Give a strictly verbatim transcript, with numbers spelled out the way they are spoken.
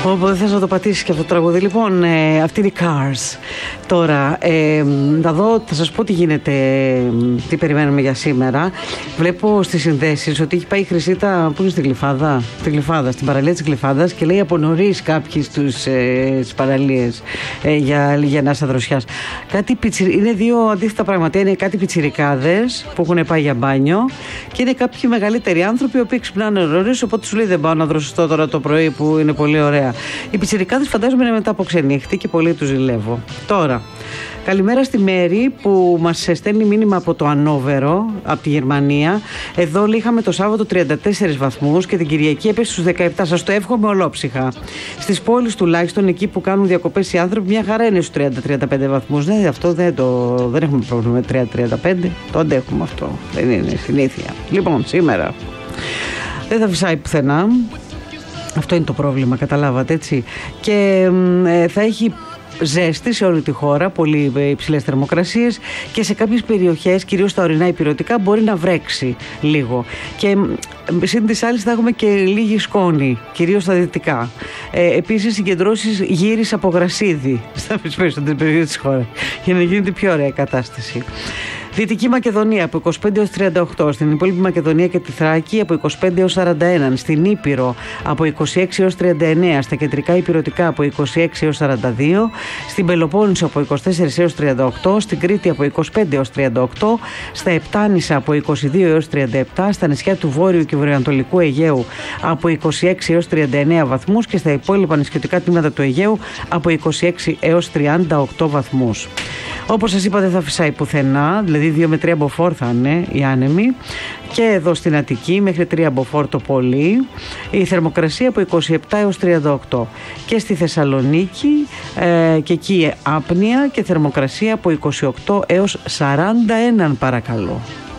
Οπότε θες να το πατήσεις και αυτό το τραγούδι. Λοιπόν, ε, αυτή είναι η Cars. Τώρα, ε, θα δω, θα σας πω τι γίνεται, τι περιμένουμε για σήμερα. Βλέπω στις συνδέσεις ότι έχει πάει η Χρυσίτα, πού είναι, στη Γλυφάδα, στη Γλυφάδα, στην παραλία της Γλυφάδας, και λέει από νωρίς κάποιοι στους, ε, στις παραλίες ε, για γεννάσα δροσιάς. Κάτι πιτσι, είναι δύο αντίθετα πράγματα. Είναι κάτι πιτσιρικάδες που έχουν πάει για μπάνιο και είναι κάποιοι μεγαλύτεροι άνθρωποι οι οποίοι ξυπνάνε νωρίς, οπότε σου λέει δεν πάω να δροσιστώ τώρα το πρωί που είναι πολύ ωραία. Οι πιτσιρικάδες φαντάζομαι είναι μετά από ξενύχτη και πολύ τους ζηλεύω. Τώρα, καλημέρα στη Μέρη που μας στέλνει μήνυμα από το Ανόβερο, από τη Γερμανία. Εδώ είχαμε το Σάββατο τριάντα τέσσερις βαθμούς και την Κυριακή έπεσε στους δεκαεπτά. Σας το εύχομαι ολόψυχα. Στις πόλεις τουλάχιστον, εκεί που κάνουν διακοπές οι άνθρωποι, μια χαρά είναι στους τριάντα με τριάντα πέντε βαθμούς. Ναι, αυτό δεν, το, δεν έχουμε πρόβλημα με τριάντα με τριάντα πέντε. Το αντέχουμε αυτό. Δεν είναι συνήθεια. Λοιπόν, σήμερα δεν θα φυσάει πουθενά. Αυτό είναι το πρόβλημα, καταλάβατε, έτσι. Και ε, θα έχει ζέστη σε όλη τη χώρα, πολύ υψηλές θερμοκρασίες και σε κάποιες περιοχές, κυρίως στα ορεινά υπηρετικά, μπορεί να βρέξει λίγο. Και σύν της άλλης θα έχουμε και λίγη σκόνη, κυρίως στα δυτικά. Ε, επίσης, συγκεντρώσεις γύρις από γρασίδι στα περισσότερες περιοχές της χώρας, για να γίνεται πιο ωραία η κατάσταση. Δυτική Μακεδονία από είκοσι πέντε έως τριάντα οκτώ, στην υπόλοιπη Μακεδονία και τη Θράκη από είκοσι πέντε έως σαράντα ένα, στην Ήπειρο από είκοσι έξι έως τριάντα εννέα, στα κεντρικά υπηρετικά από είκοσι έξι έως σαράντα δύο, στην Πελοπόννησο από είκοσι τέσσερα έως τριάντα οκτώ, στην Κρήτη από είκοσι πέντε έως τριάντα οκτώ, στα Επτάνησα από είκοσι δύο έως τριάντα επτά, στα νησιά του Βόρειου και Βορειοανατολικού Αιγαίου από είκοσι έξι έως τριάντα εννέα βαθμούς και στα υπόλοιπα νησιωτικά τμήματα του Αιγαίου από είκοσι έξι έως τριάντα οκτώ βαθμούς. Όπως σας είπα, δεν θα φυσάει πουθενά, δηλαδή δύο με τρία μποφόρ θα είναι οι άνεμοι, και εδώ στην Αττική μέχρι τρία μποφόρ το πολύ, η θερμοκρασία από είκοσι επτά έως τριάντα οκτώ, και στη Θεσσαλονίκη ε, και εκεί άπνοια και θερμοκρασία από είκοσι οκτώ έως σαράντα ένα, παρακαλώ.